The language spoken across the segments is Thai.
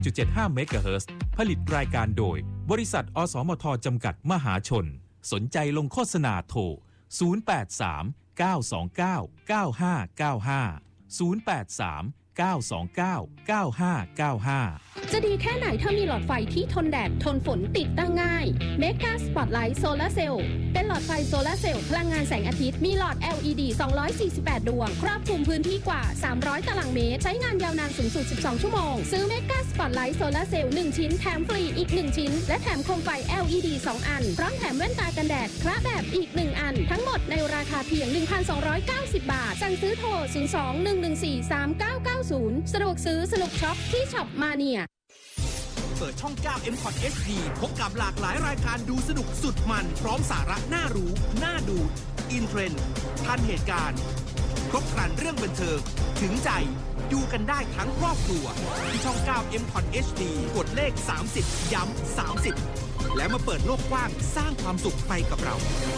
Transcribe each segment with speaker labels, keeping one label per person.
Speaker 1: 88.75 เมกะเฮิรตซ์ผลิตรายการโดยบริษัทอสมทจำกัดมหาชนสนใจลงโฆษณาโทร083 929 9595 083 929 9595
Speaker 2: จะดีแค่ไหนถ้ามีหลอดไฟที่ทนแดดทนฝนติดตั้งง่าย Mega Spotlight Solar Cell เป็นหลอดไฟโซลาร์เซลล์พลังงานแสงอาทิตย์มีหลอด LED 248 ดวงครอบคลุมพื้นที่กว่า300ตารางเมตรใช้งานยาวนานสูงสุด12ชั่วโมงซื้อ Mega Spotlight Solar Cell 1 ชิ้นแถมฟรีอีก1ชิ้นและแถมโคมไฟ LED 2 อันพร้อมแถมแว่นตากันแดดคละแบบอีก1อันทั้งหมดในราคาเพียง 1,290 บาทสั่งซื้อโทร 02-114-3990 สะดวกซื้อสนุกช็อปที่ช็อปมาเนีย
Speaker 3: เปิดช่อง 9 MCOT HD พบกับหลากหลายรายการดูสนุกสุดมันพร้อมสาระน่ารู้น่าดูอินเทรนด์ทันเหตุการณ์ครบครันเรื่องบันเทิงถึงใจดูกันได้ทั้งครอบครัวที่ช่อง 9 MCOT HD กดเลข30ย้ำ30และมาเปิดโลกกว้างสร้างความสุขไปกับเรา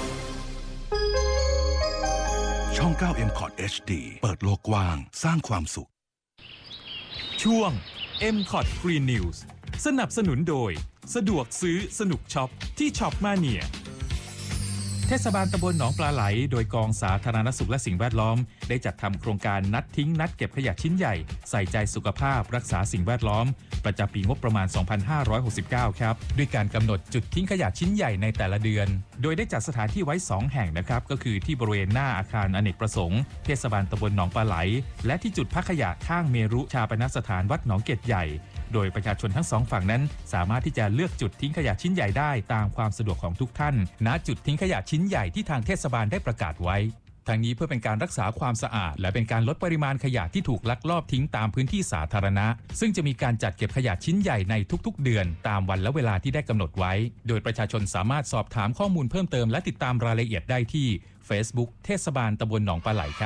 Speaker 4: ช่อง 9 MCOT HD เปิดโลกกว้างสร้างความสุข
Speaker 1: ช่วง MCOT Green News สนับสนุนโดยสะดวกซื้อสนุกช็อปที่ช็อปมาเนียเทศบาลตำบลหนองปลาไหลโดยกองสาธารณสุขและสิ่งแวดล้อมได้จัดทำโครงการนัดทิ้งนัดเก็บขยะชิ้นใหญ่ใส่ใจสุขภาพรักษาสิ่งแวดล้อมประจำปีงบประมาณ 2569 ครับด้วยการกำหนดจุดทิ้งขยะชิ้นใหญ่ในแต่ละเดือนโดยได้จัดสถานที่ไว้2แห่งนะครับก็คือที่บริเวณหน้าอาคารอเนกประสงค์เทศบาลตำบลหนองปลาไหลและที่จุดพักขยะข้างเมรุชาปนสถานวัดหนองเกร็ดใหญ่โดยประชาชนทั้ง2ฝั่งนั้นสามารถที่จะเลือกจุดทิ้งขยะชิ้นใหญ่ได้ตามความสะดวกของทุกท่านณจุดทิ้งขยะชิ้นใหญ่ที่ทางเทศบาลได้ประกาศไว้ทั้งนี้เพื่อเป็นการรักษาความสะอาดและเป็นการลดปริมาณขยะที่ถูกลักลอบทิ้งตามพื้นที่สาธารณะซึ่งจะมีการจัดเก็บขยะชิ้นใหญ่ในทุกๆเดือนตามวันและเวลาที่ได้กำหนดไว้โดยประชาชนสามารถสอบถามข้อมูลเพิ่มเติมและติดตามรายละเอียดได้ที่ Facebook เทศบาลตำบลหนองปลาไหลครับ